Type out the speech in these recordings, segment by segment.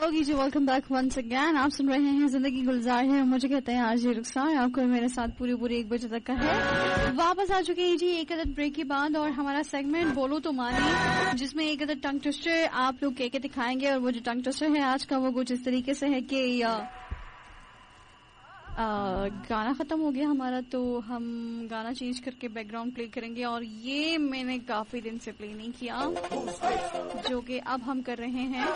Okay जी, welcome back once again. आप सुन रहे हैं जिंदगी गुलजार है, मुझे कहते हैं आज रुखसार। आपको मेरे साथ पूरी 1 बजे तक का है। वापस आ चुके हैं जी एक अदद ब्रेक के बाद, और हमारा सेगमेंट बोलो तो मानी, जिसमें एक अदद टंग ट्विस्टर आप लोग कह के दिखाएंगे। और वो जो टंग ट्विस्टर है आज का, वो कुछ इस तरीके से है कि गाना खत्म हो गया हमारा, तो हम गाना चेंज करके बैकग्राउंड प्ले करेंगे। और ये मैंने काफी दिन से प्ले नहीं किया, जो कि अब हम कर रहे हैं।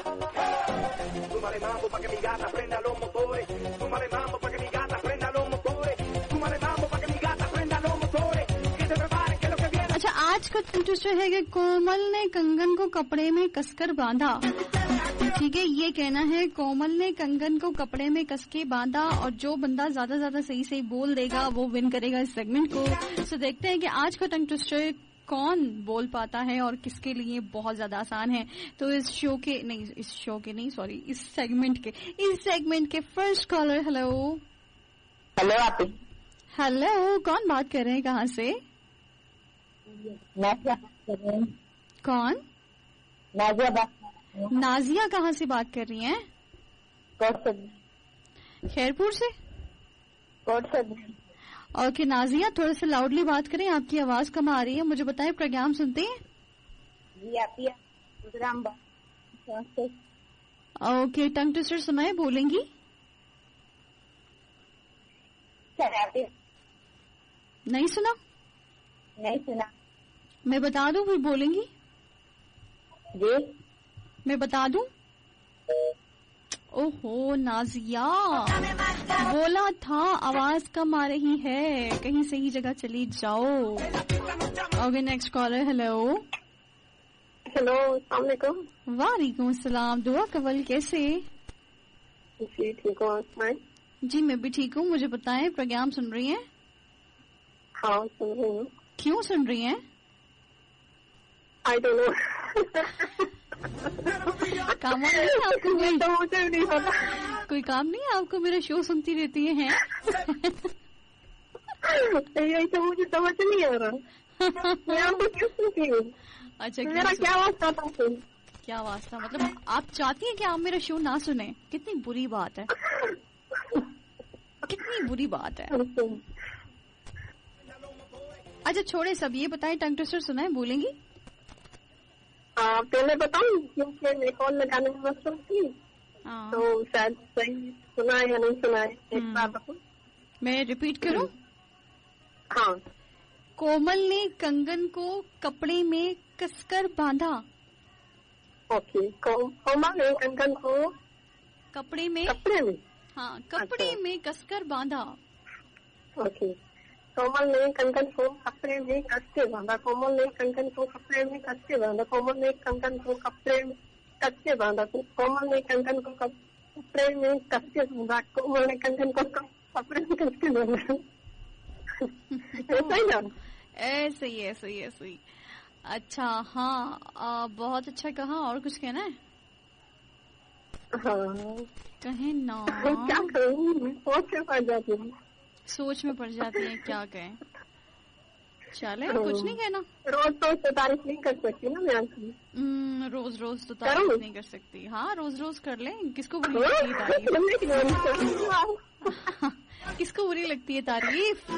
अच्छा, आज का ट्विस्टर है कि कोमल ने कंगन को कपड़े में कसकर बांधा। ठीक है, ये कहना है कोमल ने कंगन को कपड़े में कसके बांधा, और जो बंदा ज्यादा सही बोल देगा वो विन करेगा इस सेगमेंट को। सो देखते हैं कि आज का टंग ट्विस्टर कौन बोल पाता है और किसके लिए बहुत ज्यादा आसान है। तो इस सेगमेंट के फर्स्ट कॉलर। हेलो आप। हेलो, कौन बात कर रहे हैं, कहाँ से? नाजिया बात कर रहे हैं। कौन? नाजिया बात। नाजिया कहाँ से बात कर रही हैं? खैरपुर से। ओके नाजिया, थोड़ा सा लाउडली बात करें, आपकी आवाज कम आ रही है। मुझे बताएं, प्रोग्राम सुनते हैं? जी आती है प्रोग्राम। ओके, टंग ट्विस्टर सुनाए, बोलेंगी? नहीं सुना? नहीं सुना। मैं बता दूं फिर बोलेंगी? जी मैं बता दूं? ओहो नाजिया, बोला था आवाज कम आ रही है, कहीं सही जगह चली जाओ। Okay next collar. हेलो अस्सलाम वालेकुम। वालेकुम अस्सलाम। दुआ कवल, कैसे? जी ठीक हूँ। जी मैं भी ठीक हूँ। मुझे बताएं, प्रोग्राम सुन रही हैं? हाँ सुन रही हूँ। क्यों सुन रही हैं? I don't know. काम नहीं है आपको? तो मुझे नहीं पता। कोई काम नहीं है आपको? मेरा शो सुनती रहती है? यही तो मुझे समझ नहीं आ रहा। मैं आपको क्यों सुनती हूँ? अच्छा, मेरा क्या वास्ता था? क्या वास्ता? मतलब आप चाहती हैं कि आप मेरा शो ना सुने? कितनी बुरी बात है, कितनी बुरी बात है। अच्छा छोड़े सब, ये बताएं टंग ट्विस्टर सुना है, बोलेंगी? पहले बताऊं, क्योंकि मैं कॉल लगाने में मस्त थी, तो शायद सही सुना है या नहीं सुना है, एक बार बताऊं? मैं रिपीट करूं? हाँ। कोमल ने कंगन को कपड़े में कसकर बांधा। ओके, कोमल ने कंगन को कपड़े में हाँ, कपड़े में कसकर बांधा। ओके, कोमल ने कंगन को कपड़े में कस के बांधा। कोमल ने कंगन को कपड़े में कस के बांधा। कोमल ने कंगन को कपड़े में कस के बांधा। कोमल ने कंगन को कपड़े में कस के बांधा। कोमल ने कंगन को कपड़े में कस के बांधा। ऐसा ही ना? ऐसे ही। अच्छा हाँ, बहुत अच्छा कहा। और कुछ कहना है? हाँ कहे ना। क्या करूँ, सोच में पड़ जाती है, क्या कहें? चले कुछ नहीं कहना। रोज तो तारीफ नहीं कर सकती ना मैं आपकी। रोज तो तारीफ नहीं कर सकती। हाँ रोज कर ले। किसको बुरी लगती है तारीफ? किसको बुरी लगती है तारीफ?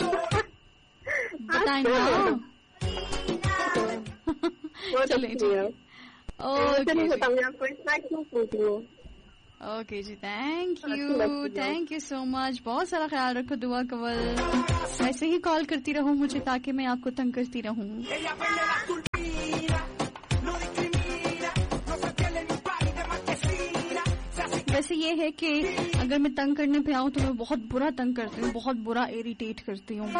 बताएं ना। चले okay ji, thank you so much. बहुत सारा ख्याल रखो, दुआ कवल। ऐसे ही कॉल करती रहूं मुझे, ताकि मैं आपको तंग करती रहूं। वैसे ये है कि अगर मैं तंग करने पे आऊं तो मैं बहुत बुरा तंग करती हूँ, बहुत बुरा इरिटेट करती हूँ।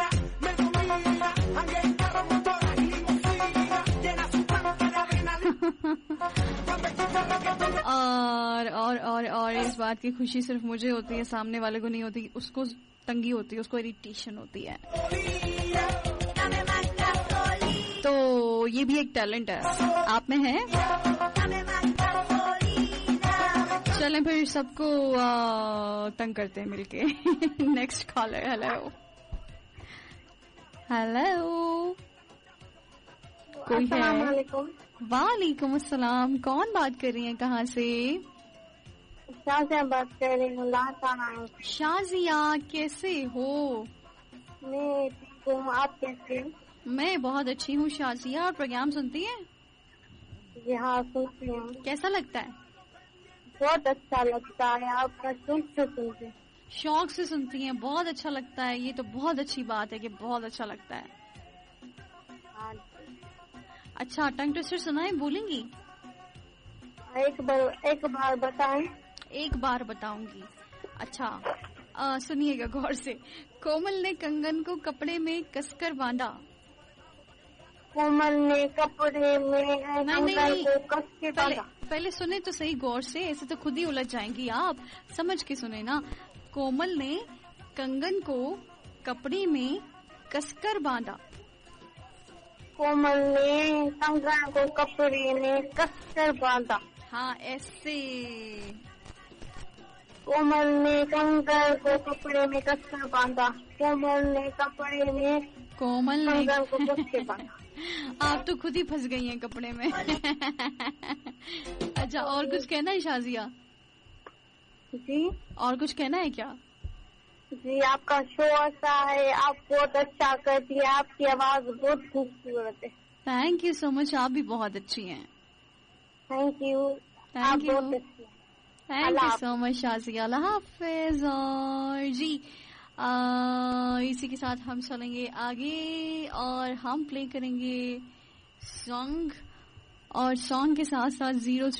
और इस बात की खुशी सिर्फ मुझे होती है, सामने वाले को नहीं होती। उसको तंगी होती है, उसको इरिटेशन होती है। तो ये भी एक टैलेंट है, आप में है। चलें फिर सबको तंग करते हैं मिलके। Next collar. हेलो कोई है? वालेकुम अस्सलाम। कौन बात कर रही है, कहाँ से? शाजिया बात कर रही हूँ, लाहौर हूँ। शाजिया कैसे हो? मैं ठीक हूँ, आप कैसे हो? मैं बहुत अच्छी हूँ शाजिया। और प्रोग्राम सुनती है? जी हाँ, सुनती हूँ। कैसा लगता है? बहुत अच्छा लगता है, आपका शौक से सुनते। शौक से सुनती हैं, बहुत अच्छा लगता है। ये तो बहुत अच्छी बात है कि बहुत अच्छा लगता है। हाँ, अच्छा, टंग ट्विस्टर सुनाए, बोलेंगी? एक बार बताएं। एक बार बताऊंगी। अच्छा, सुनिएगा गौर से। कोमल ने कंगन को कपड़े में कसकर बांधा। कोमल ने कपड़े में कंगन को कस के बांधा। पहले सुने तो सही गौर से, ऐसे तो खुद ही उलझ जाएंगी आप। समझ के सुने ना। कोमल ने कंगन को कपड़े में कसकर बांधा। कोमल ने कंगन को कपड़े में कसकर बांधा। हाँ, ऐसे। कोमल ने कंगन को कपड़े में कसकर बांधा। कोमल ने कपड़े में कंगन को कस के बांधा। आप तो खुद ही फंस गई हैं कपड़े में। अच्छा, और कुछ कहना है शाजिया? जी, और कुछ कहना है क्या? जी, आपका शो अच्छा है, आप बहुत अच्छा करती है, आपकी आवाज बहुत खूबसूरत है। थैंक यू सो मच, आप भी बहुत अच्छी हैं। Thank you. थैंक यू, अच्छी thank you so much Shazia. अल्लाह हाफिज। और जी, इसी के साथ हम चलेंगे आगे और हम प्ले करेंगे सॉन्ग। और सॉन्ग के साथ साथ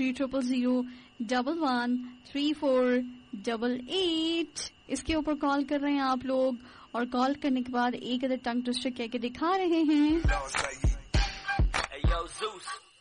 0300011348 इसके ऊपर कॉल कर रहे हैं आप लोग। और कॉल करने के बाद एक अदर टंग ट्विस्टर कह के दिखा रहे हैं।